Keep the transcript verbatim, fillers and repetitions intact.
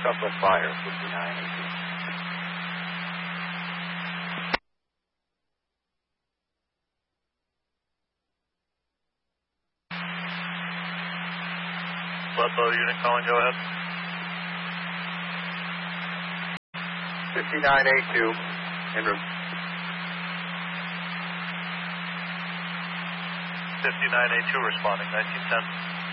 up with fire, fifty-nine eighty-two. Ludlow unit calling, go ahead. fifty-nine eighty-two, en route. fifty-nine eighty-two responding, nineteen ten.